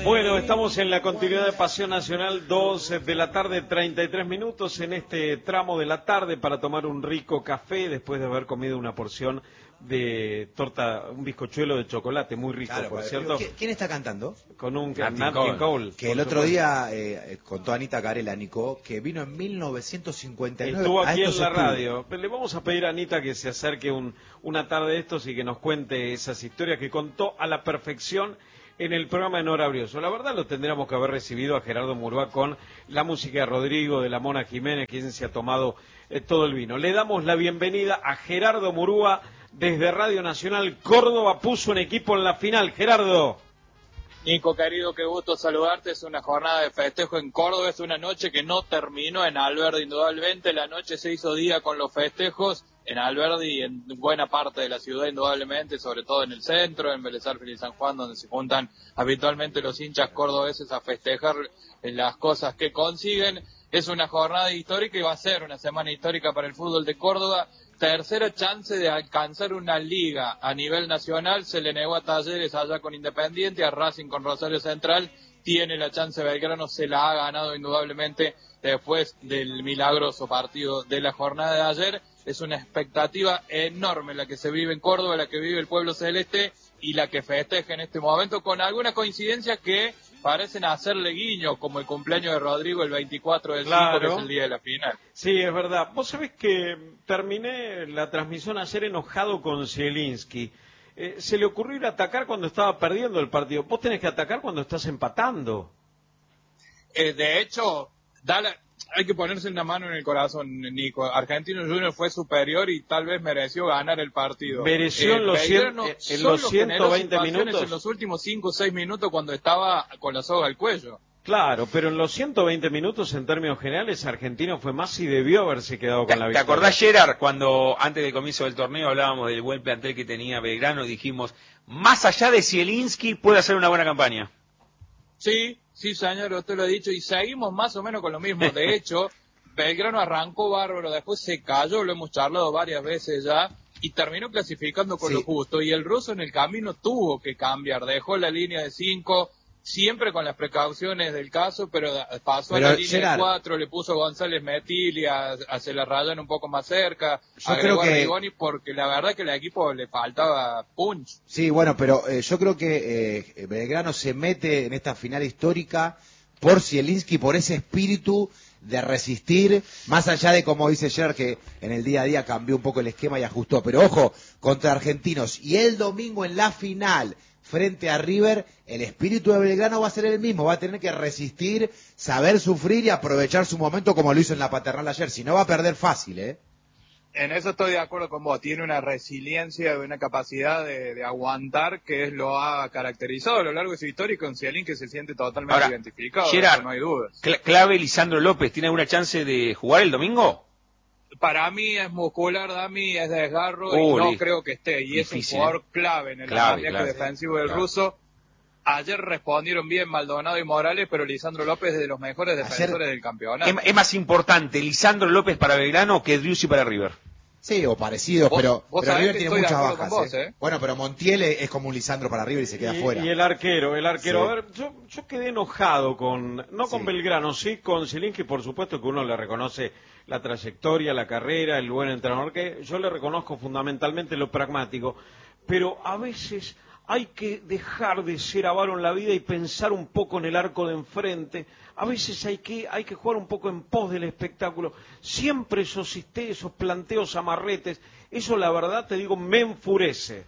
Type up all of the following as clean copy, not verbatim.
Bueno, estamos en la continuidad de Pasión Nacional, 2 de la tarde, 33 minutos en este tramo de la tarde para tomar un rico café después de haber comido una porción de torta, un bizcochuelo de chocolate, muy rico, claro, por cierto. ¿Quién está cantando? Con un Nat King Cole. Que el otro día contó Anita Carela, Nico, que vino en 1959. Estuvo aquí en la radio. Pero le vamos a pedir a Anita que se acerque una tarde de estos y que nos cuente esas historias que contó a la perfección en el programa de Nora Brioso. La verdad lo tendríamos que haber recibido a Gerardo Murúa con la música de Rodrigo, de la Mona Jiménez, quien se ha tomado todo el vino. Le damos la bienvenida a Gerardo Murúa desde Radio Nacional Córdoba. Puso un equipo en la final. Gerardo. Nico, querido, qué gusto saludarte. Es una jornada de festejo en Córdoba. Es una noche que no terminó en Alberdi, indudablemente. La noche se hizo día con los festejos en Alberdi y en buena parte de la ciudad, indudablemente, sobre todo en el centro, en Vélez Sarsfield y San Juan, donde se juntan habitualmente los hinchas cordobeses a festejar las cosas que consiguen. Es una jornada histórica y va a ser una semana histórica para el fútbol de Córdoba. Tercera chance de alcanzar una liga a nivel nacional, se le negó a Talleres allá con Independiente, a Racing con Rosario Central, tiene la chance Belgrano, se la ha ganado indudablemente después del milagroso partido de la jornada de ayer. Es una expectativa enorme la que se vive en Córdoba, la que vive el pueblo celeste y la que festeja en este momento, con algunas coincidencias que parecen hacerle guiño, como el cumpleaños de Rodrigo el 24 del 5, que es el día de la final. Sí, es verdad. Vos sabés que terminé la transmisión ayer enojado con Zielinski. Se le ocurrió ir a atacar cuando estaba perdiendo el partido. Vos tenés que atacar cuando estás empatando. De hecho, hay que ponerse una mano en el corazón, Nico. Argentino Junior fue superior y tal vez mereció ganar el partido. Mereció en los 120 minutos. En los últimos 5 o 6 minutos cuando estaba con la soga al cuello. Claro, pero en los 120 minutos en términos generales Argentino fue más y debió haberse quedado con la victoria. ¿Te acordás, Gerard, cuando antes del comienzo del torneo hablábamos del buen plantel que tenía Belgrano y dijimos, más allá de Zielinski puede hacer una buena campaña? Sí, señor, usted lo ha dicho, y seguimos más o menos con lo mismo. De hecho, Belgrano arrancó bárbaro, después se cayó, lo hemos charlado varias veces ya, y terminó clasificando con lo justo. Y el ruso en el camino tuvo que cambiar, dejó la línea de 5, siempre con las precauciones del caso, pero pasó a la línea de 4, le puso González Metilia, se la rayan un poco más cerca, agregó a Rigoni, porque la verdad que al equipo le faltaba punch. Sí, bueno, pero yo creo que Belgrano se mete en esta final histórica por Zielinski, por ese espíritu de resistir, más allá de, como dice Gerard, que en el día a día cambió un poco el esquema y ajustó, pero ojo, contra Argentinos, y el domingo en la final frente a River, el espíritu de Belgrano va a ser el mismo, va a tener que resistir, saber sufrir y aprovechar su momento como lo hizo en la Paternal ayer, si no va a perder fácil, En eso estoy de acuerdo con vos, tiene una resiliencia, una capacidad de aguantar que lo ha caracterizado a lo largo de su historia, con Cialín que se siente totalmente identificado, Gerard, no hay dudas. Clave Lisandro López, ¿tiene alguna chance de jugar el domingo? Para mí es muscular, Dami, es de desgarro y no creo que esté. Y difícil, es un jugador clave en el andamiaje defensivo del ruso. Ayer respondieron bien Maldonado y Morales, pero Lisandro López es de los mejores defensores del campeonato. Es más importante Lisandro López para Belgrano que Driussi para River. Sí, o parecidos, pero River tiene muchas bajas. Vos, Bueno, pero Montiel es como un Lisandro para River y se queda fuera. Y el arquero. Sí. A ver, yo quedé enojado con Belgrano, sí, con Zielinski, por supuesto que uno le reconoce la trayectoria, la carrera, el buen entrenador, que yo le reconozco fundamentalmente lo pragmático, pero a veces hay que dejar de ser avaro en la vida y pensar un poco en el arco de enfrente. A veces hay que jugar un poco en pos del espectáculo. Siempre esos planteos amarretes, eso la verdad te digo, me enfurece.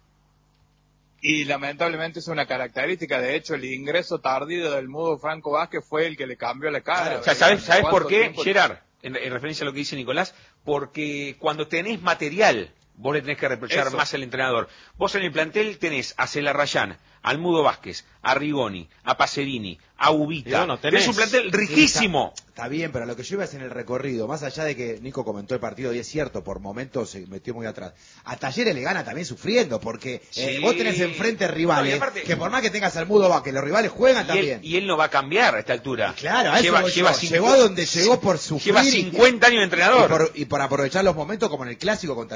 Y lamentablemente es una característica. De hecho, el ingreso tardío del Mudo Franco Vázquez fue el que le cambió la cara. ¿Sabes por qué, Gerard? En referencia a lo que dice Nicolás, porque cuando tenés material, vos le tenés que reprochar más al entrenador. Vos en el plantel tenés a Celarrayán, al Mudo Vázquez, a Rigoni, a Pacerini, a Ubita. Bueno, tenés un plantel riquísimo. Está bien, pero lo que yo iba es en el recorrido, más allá de que Nico comentó el partido, y es cierto, por momentos se metió muy atrás. A Talleres le gana también sufriendo, porque vos tenés enfrente rivales, que por más que tengas al Mudo Vázquez, los rivales juegan también. Y él no va a cambiar a esta altura. Y claro, llegó a donde llegó por sufrir. Lleva 50 años de entrenador. Y por aprovechar los momentos como en el clásico con Talleres. Por supuesto.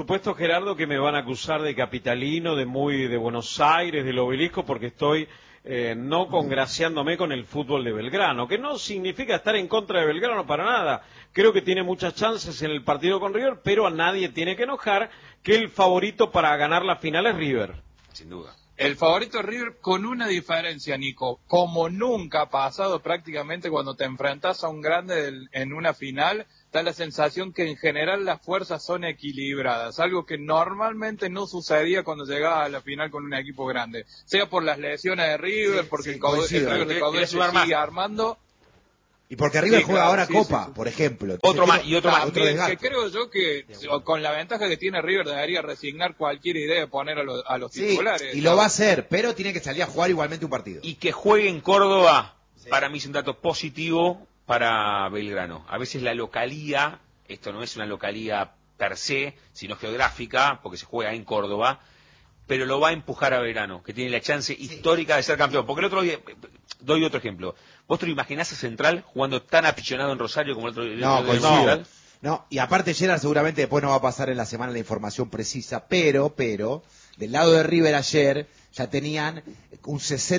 supuesto, Gerardo, que me van a acusar de capitalino, de Buenos Aires, del Obelisco, porque estoy no congraciándome con el fútbol de Belgrano, que no significa estar en contra de Belgrano para nada. Creo que tiene muchas chances en el partido con River, pero a nadie tiene que enojar que el favorito para ganar la final es River. Sin duda. El favorito es River con una diferencia, Nico. Como nunca ha pasado prácticamente cuando te enfrentas a un grande en una final, da la sensación que en general las fuerzas son equilibradas, algo que normalmente no sucedía cuando llegaba a la final con un equipo grande, sea por las lesiones de River, porque el River de Caudet se sigue armando. Y porque River juega ahora Copa, por ejemplo. Otro más, y otro más. Que creo yo que con la ventaja que tiene River debería resignar cualquier idea de poner a los titulares. Y lo va a hacer, pero tiene que salir a jugar igualmente un partido. Y que juegue en Córdoba, para mí es un dato positivo para Belgrano. A veces la localía, esto no es una localía per se, sino geográfica, porque se juega en Córdoba, pero lo va a empujar a Belgrano, que tiene la chance histórica de ser campeón. Porque el otro día, doy otro ejemplo. ¿Vos te lo imaginás a Central jugando tan apichonado en Rosario como el otro día? No, y aparte Gerard seguramente después no va a pasar en la semana la información precisa, pero, del lado de River ayer ya tenían un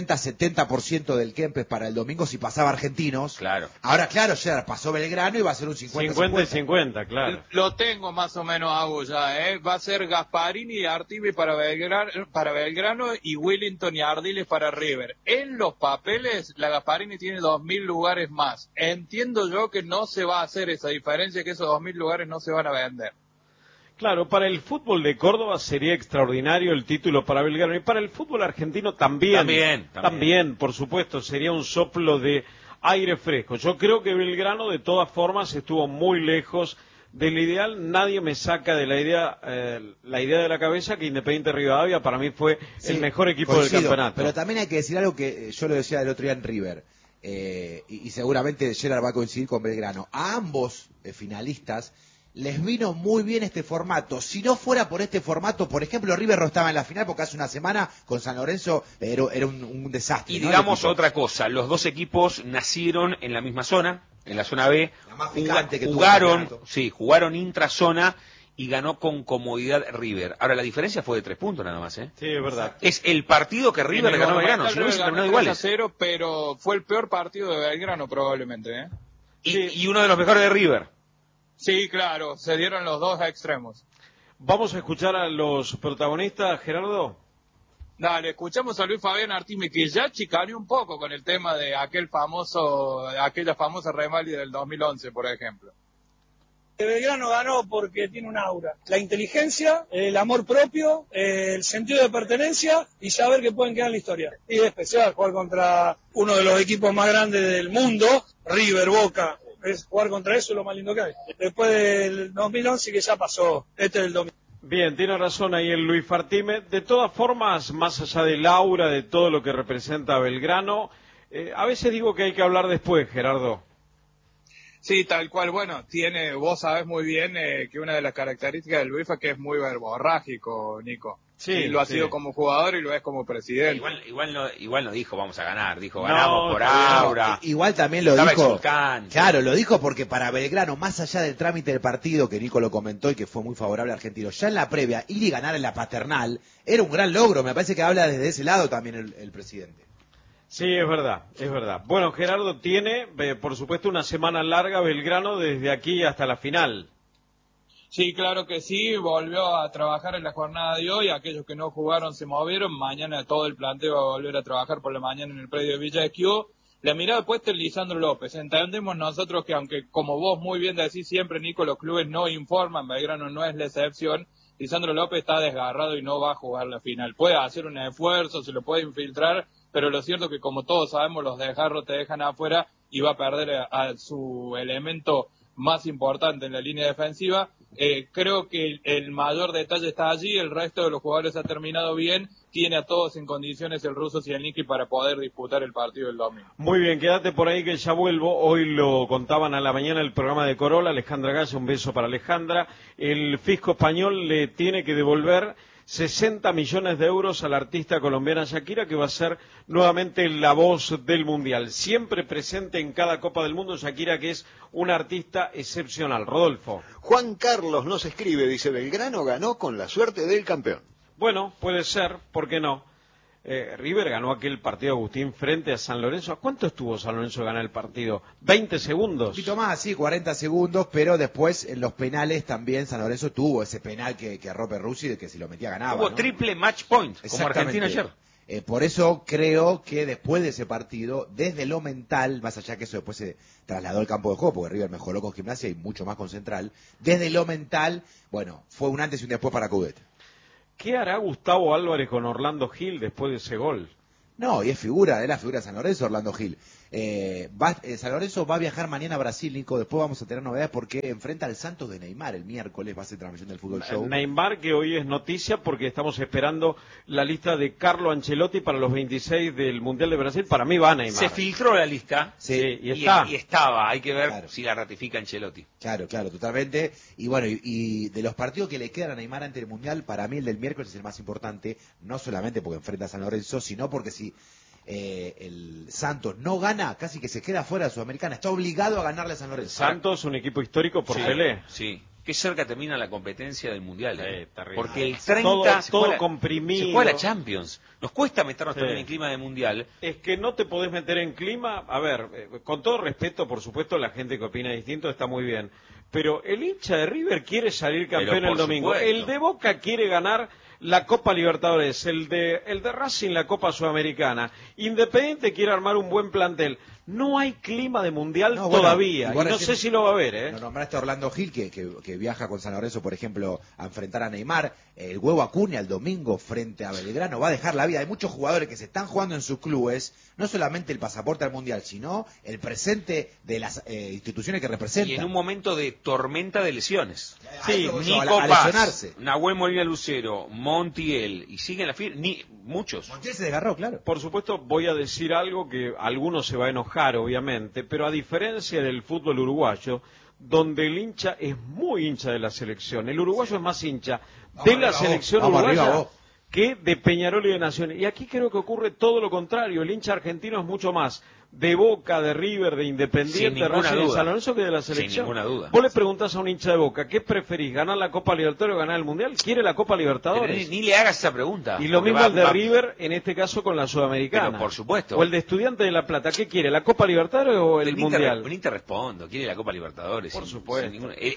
60-70% del Kempes para el domingo si pasaba Argentinos. Claro. Ahora, claro, Gerard pasó Belgrano y va a ser un 50-50. 50, claro. Lo tengo más o menos, Agus, ya, ¿eh? Va a ser Gasparini y Artime para Belgrano y Willington y Ardiles para River. En los papeles, la Gasparini tiene 2.000 lugares más. Entiendo yo que no se va a hacer esa diferencia, que esos 2.000 lugares no se van a vender. Claro, para el fútbol de Córdoba sería extraordinario el título para Belgrano y para el fútbol argentino también. También, por supuesto, sería un soplo de aire fresco. Yo creo que Belgrano de todas formas estuvo muy lejos del ideal. Nadie me saca de la idea de la cabeza que Independiente Rivadavia para mí fue el mejor equipo del campeonato. Pero también hay que decir algo que yo lo decía el otro día en River, y seguramente Gerard va a coincidir con Belgrano. A ambos finalistas les vino muy bien este formato. Si no fuera por este formato, por ejemplo, River no estaba en la final porque hace una semana con San Lorenzo era un desastre. Y digamos otra cosa, los dos equipos nacieron en la misma zona, en la zona B, la más picante que jugaron intrazona y ganó con comodidad River. Ahora la diferencia fue de 3 puntos nada más, ¿eh? Sí, es verdad. Es el partido que River le ganó a Belgrano, si no hubiese terminado iguales. 3-0, pero fue el peor partido de Belgrano probablemente, ¿eh? Y uno de los mejores de River. Sí, claro, se dieron los dos extremos. Vamos a escuchar a los protagonistas, Gerardo. Dale, escuchamos a Luis Fabián Artime, que ya chicaneó un poco con el tema de aquella famosa reválida del 2011, por ejemplo. Belgrano ganó porque tiene un aura, la inteligencia, el amor propio, el sentido de pertenencia y saber que pueden quedar en la historia. Y es especial jugar contra uno de los equipos más grandes del mundo, River, Boca. Es jugar contra eso es lo más lindo que hay. Después del 2011 que ya pasó, este es el 2000. Bien, tiene razón ahí el Luis Fartime. De todas formas, más allá del aura, de todo lo que representa Belgrano, a veces digo que hay que hablar después, Gerardo. Sí, tal cual. Bueno, vos sabés muy bien que una de las características del Luis es que es muy verborrágico, Nico. Sí, lo ha sido como jugador y lo es como presidente. Igual no dijo vamos a ganar, dijo ganamos por aura. Igual también lo Estaba dijo. Exultante. Claro, lo dijo porque para Belgrano, más allá del trámite del partido, que Nico lo comentó y que fue muy favorable a Argentinos, ya en la previa, ir y ganar en la Paternal, era un gran logro. Me parece que habla desde ese lado también el presidente. Sí, es verdad, es verdad. Bueno, Gerardo tiene, por supuesto, una semana larga Belgrano desde aquí hasta la final. Sí, claro que sí, volvió a trabajar en la jornada de hoy, aquellos que no jugaron se movieron, mañana todo el planteo va a volver a trabajar por la mañana en el predio de Villa Esquivo. La mirada puesta en Lisandro López, entendemos nosotros que aunque como vos muy bien decís siempre, Nico, los clubes no informan, Belgrano no es la excepción, Lisandro López está desgarrado y no va a jugar la final. Puede hacer un esfuerzo, se lo puede infiltrar, pero lo cierto es que como todos sabemos los desgarros te dejan afuera y va a perder a su elemento más importante en la línea defensiva. Creo que el mayor detalle está allí, el resto de los jugadores ha terminado bien, tiene a todos en condiciones el ruso Zielnicki para poder disputar el partido del domingo. Muy bien, quédate por ahí que ya vuelvo. Hoy lo contaban a la mañana el programa de Corolla, Alejandra Gaya, un beso para Alejandra. El fisco español le tiene que devolver 60 millones de euros a la artista colombiana Shakira, que va a ser nuevamente la voz del Mundial. Siempre presente en cada Copa del Mundo, Shakira, que es una artista excepcional. Rodolfo. Juan Carlos nos escribe, dice, Belgrano ganó con la suerte del campeón. Bueno, puede ser, ¿por qué no? River ganó aquel partido, Agustín, frente a San Lorenzo. ¿A cuánto estuvo San Lorenzo a ganar el partido? ¿20 segundos? Un poquito más, sí, 40 segundos, pero después en los penales también San Lorenzo tuvo ese penal que erró Perruzzi, de que si lo metía ganaba. Hubo ¿no? triple match point, como Argentina ayer. Por eso creo que después de ese partido, desde lo mental, más allá que eso después se trasladó al campo de juego, porque River mejoró con Gimnasia y mucho más con Central, desde lo mental, bueno, fue un antes y un después para Coudet. ¿Qué hará Gustavo Álvarez con Orlando Gil después de ese gol? No, y es la figura de San Lorenzo, Orlando Gil. San Lorenzo va a viajar mañana a Brasil, Nico, después vamos a tener novedades porque enfrenta al Santos de Neymar el miércoles, va a ser transmisión del Fútbol Show. Neymar, que hoy es noticia porque estamos esperando la lista de Carlo Ancelotti para los 26 del Mundial de Brasil. Para mí va Neymar. Se filtró la lista, sí, y estaba, hay que ver claro. si la ratifica Ancelotti. Claro, totalmente. Y bueno, y de los partidos que le quedan a Neymar ante el Mundial, para mí el del miércoles es el más importante, no solamente porque enfrenta a San Lorenzo, sino porque si el Santos no gana, casi que se queda fuera de Sudamericana, está obligado a ganarle a San Lorenzo. Santos, un equipo histórico por Pelé. Sí. Qué cerca termina la competencia del Mundial. Porque el 30 todo comprimido. Se juega la Champions. Nos cuesta meternos también en clima de Mundial. Es que no te podés meter en clima. A ver, con todo respeto, por supuesto, la gente que opina distinto está muy bien. Pero el hincha de River quiere salir campeón el domingo. Supuesto. El de Boca quiere ganar la Copa Libertadores, el de Racing la Copa Sudamericana. Independiente quiere armar un buen plantel. No hay clima de Mundial todavía, y no sé si lo va a haber, ¿eh? Lo nombraste a Orlando Gil, que viaja con San Lorenzo, por ejemplo, a enfrentar a Neymar. El Huevo Acuña el domingo frente a Belgrano va a dejar la vida. Hay muchos jugadores que se están jugando en sus clubes, no solamente el pasaporte al Mundial, sino el presente de las instituciones que representan. Y en un momento de tormenta de lesiones. Sí, Nico a Paz, lesionarse. Nahuel Molina Lucero, Montiel, y siguen la fila, muchos. Montiel se desgarró, claro. Por supuesto, voy a decir algo que algunos se va a enojar, obviamente, pero a diferencia del fútbol uruguayo, donde el hincha es muy hincha de la selección, el uruguayo es más hincha de la selección uruguaya que de Peñarol y de Naciones. Y aquí creo que ocurre todo lo contrario, el hincha argentino es mucho más de Boca, de River, de Independiente, Racing y San Lorenzo que de la selección. Sin ninguna duda. Vos le preguntás a un hincha de Boca, ¿qué preferís, ganar la Copa Libertadores o ganar el Mundial? Quiere la Copa Libertadores. Ni le hagas esa pregunta. Y lo mismo el de River, en este caso con la Sudamericana. Pero por supuesto. O el de Estudiantes de La Plata, ¿qué quiere, la Copa Libertadores o el Mundial? Ni te respondo, quiere la Copa Libertadores. Por supuesto.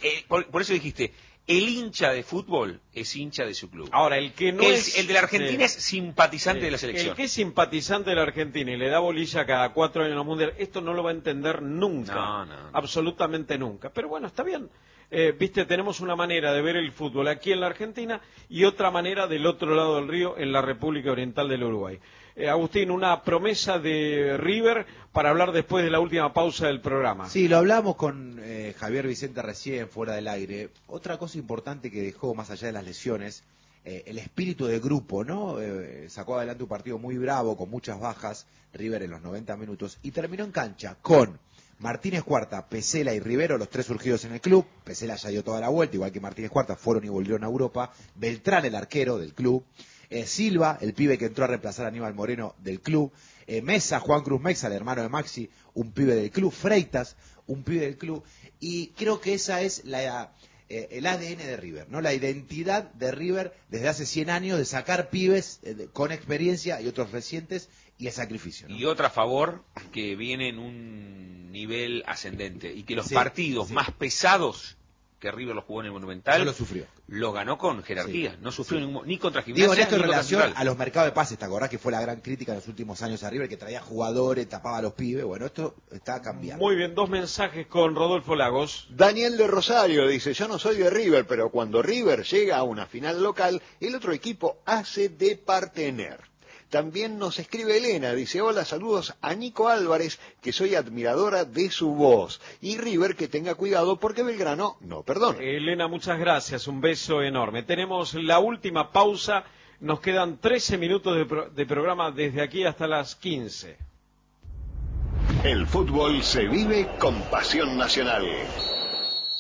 Por eso dijiste, el hincha de fútbol es hincha de su club. Ahora, el que no es... El de la Argentina es simpatizante de la selección. El que es simpatizante de la Argentina y le da bolilla cada 4 años en los mundiales, esto no lo va a entender nunca. No. Absolutamente nunca. Pero bueno, está bien. Viste, tenemos una manera de ver el fútbol aquí en la Argentina y otra manera del otro lado del río en la República Oriental del Uruguay. Agustín, una promesa de River para hablar después de la última pausa del programa. Sí, lo hablamos con Javier Vicente recién, fuera del aire. Otra cosa importante que dejó, más allá de las lesiones, el espíritu de grupo, ¿no? Sacó adelante un partido muy bravo, con muchas bajas, River en los 90 minutos, y terminó en cancha con Martínez Cuarta, Pesela y Rivero, los tres surgidos en el club. Pesela ya dio toda la vuelta, igual que Martínez Cuarta, fueron y volvieron a Europa. Beltrán, el arquero del club. Silva, el pibe que entró a reemplazar a Aníbal Moreno del club. Mesa, Juan Cruz Mexa, el hermano de Maxi, un pibe del club. Freitas, un pibe del club. Y creo que esa es el ADN de River, ¿no? La identidad de River desde hace 100 años de sacar pibes con experiencia y otros recientes y el sacrificio, ¿no? Y otra a favor, que viene en un nivel ascendente y que los partidos más pesados que River los jugó en el Monumental, no lo sufrió. Lo ganó con jerarquía, no sufrió ni contra Gimnasia. Digo, en esto ni en relación contra a los mercados de pases, ¿te acordás que fue la gran crítica en los últimos años a River, que traía jugadores, tapaba a los pibes? Bueno, esto está cambiando. Muy bien, 2 mensajes con Rodolfo Lagos. Daniel de Rosario dice, yo no soy de River, pero cuando River llega a una final local, el otro equipo hace de partener. También nos escribe Elena, dice, hola, saludos a Nico Álvarez, que soy admiradora de su voz. Y River, que tenga cuidado porque Belgrano no perdona. Elena, muchas gracias, un beso enorme. Tenemos la última pausa, nos quedan 13 minutos de programa desde aquí hasta las 15. El fútbol se vive con pasión nacional.